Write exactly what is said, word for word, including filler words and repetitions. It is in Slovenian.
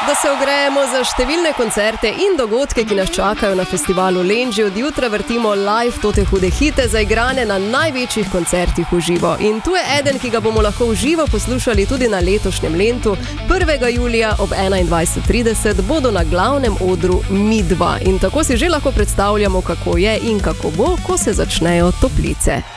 Da se ogrejemo za številne koncerte in dogodke, ki nas čakajo na festivalu Lenži, od jutra vrtimo live tote hude hite zaigrane na največjih koncertih v živo. In tu je eden, ki ga bomo lahko v živo poslušali tudi na letošnjem Lentu. prvega julija ob enaindvajset trideset bodo na glavnem odru Midva. In tako si že lahko predstavljamo, kako je in kako bo, ko se začnejo toplice.